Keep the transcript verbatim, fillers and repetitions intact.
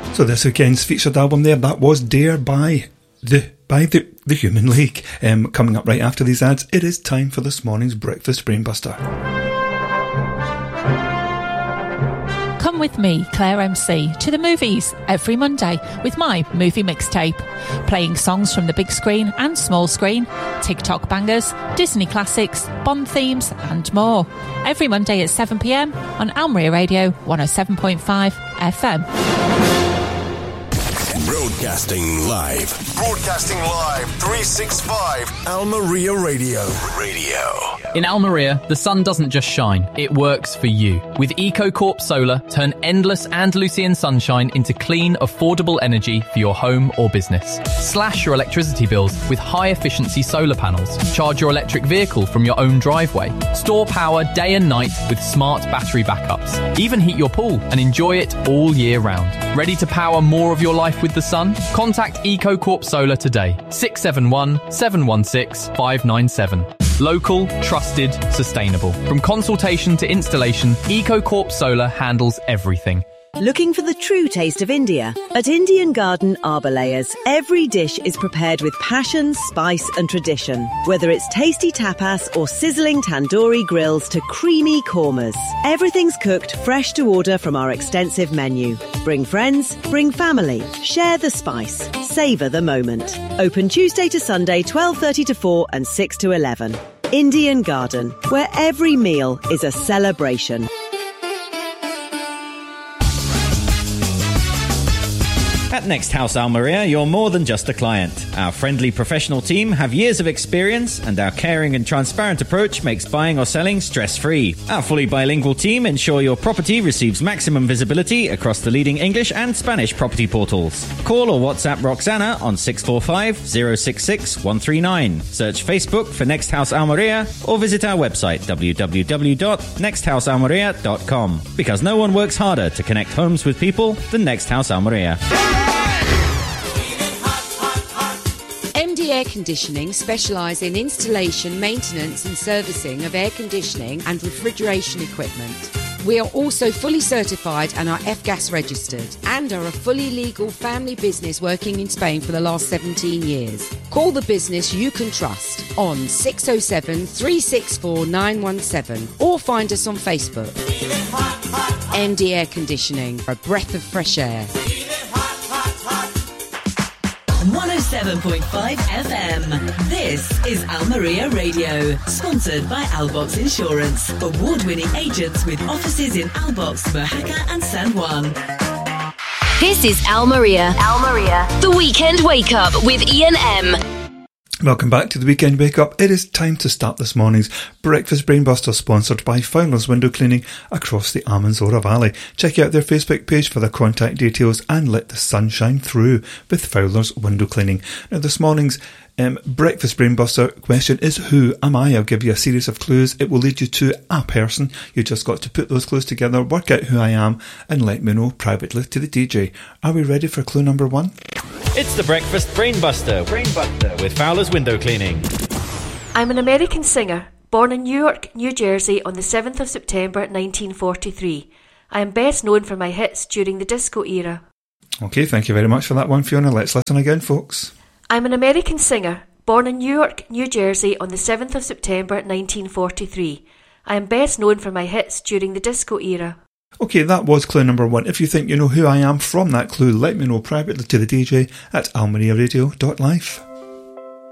So this weekend's featured album there, that was Dare by the by the, the Human League. Um, coming up right after these ads, it is time for this morning's Breakfast Brainbuster. Come with me, Claire M C, to the movies every Monday with my movie mixtape. Playing songs from the big screen and small screen, TikTok bangers, Disney classics, Bond themes and more. Every Monday at seven p m on Almeria Radio one oh seven point five F M. Broadcasting live. Broadcasting live. three sixty-five. Almeria Radio. Radio. In Almeria, the sun doesn't just shine, it works for you. With EcoCorp Solar, turn endless Andalusian sunshine into clean, affordable energy for your home or business. Slash your electricity bills with high-efficiency solar panels. Charge your electric vehicle from your own driveway. Store power day and night with smart battery backups. Even heat your pool and enjoy it all year round. Ready to power more of your life with the sun? Contact EcoCorp Solar today. six seven one, seven one six, five nine seven. Local, trusted, sustainable. From consultation to installation, EcoCorp Solar handles everything. Looking for the true taste of India? At Indian Garden Arbor Layers, every dish is prepared with passion, spice and tradition. Whether it's tasty tapas or sizzling tandoori grills to creamy kormas, everything's cooked fresh to order from our extensive menu. Bring friends, bring family, share the spice, savour the moment. Open Tuesday to Sunday, twelve thirty to four and six to eleven. Indian Garden, where every meal is a celebration. At Next House Almeria, you're more than just a client. Our friendly professional team have years of experience, and our caring and transparent approach makes buying or selling stress-free. Our fully bilingual team ensure your property receives maximum visibility across the leading English and Spanish property portals. Call or WhatsApp Roxana on six four five, zero six six, one three nine. Search Facebook for Next House Almeria or visit our website w w w dot next house almeria dot com. Because no one works harder to connect homes with people than Next House Almeria. M D Air Conditioning specialise in installation, maintenance and servicing of air conditioning and refrigeration equipment. We are also fully certified and are F gas registered and are a fully legal family business working in Spain for the last seventeen years. Call the business you can trust on six oh seven, three six four, nine one seven or find us on Facebook. M D Air Conditioning, a breath of fresh air. one oh seven point five F M. This is Almeria Radio, sponsored by Albox Insurance, award-winning agents with offices in Albox, Mojaca and San Juan. This is Almeria. Almeria. The Weekend Wake Up with Ian M. Welcome back to the Weekend Wake Up. It is time to start this morning's Breakfast Brainbuster, sponsored by Fowler's Window Cleaning across the Almanzora Valley. Check out their Facebook page for their contact details and let the sun shine through with Fowler's Window Cleaning. Now, this morning's Um, Breakfast Brainbuster question is, who am I? I'll give you a series of clues. It will lead you to a person. You just got to put those clues together, work out who I am, and let me know privately to the D J. Are we ready for clue number one? It's the Breakfast Brainbuster, Brainbuster with Fowler's Window Cleaning. I'm an American singer, born in Newark, New Jersey on the seventh of September nineteen forty-three. I am best known for my hits during the disco era. Okay, thank you very much for that one, Fiona. Let's listen again, folks. I'm an American singer, born in Newark, New Jersey on the seventh of September nineteen forty-three. I am best known for my hits during the disco era. Okay, that was clue number one. If you think you know who I am from that clue, let me know privately to the D J at almeria radio dot life.